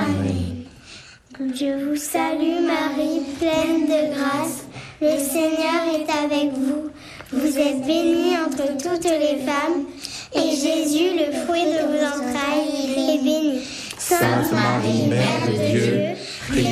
Amen. Je vous salue Marie, pleine de grâce, le Seigneur est avec vous. Vous êtes bénie entre toutes les femmes, et Jésus, le fruit de vos entrailles, est béni. Sainte Marie, Mère de Dieu, priez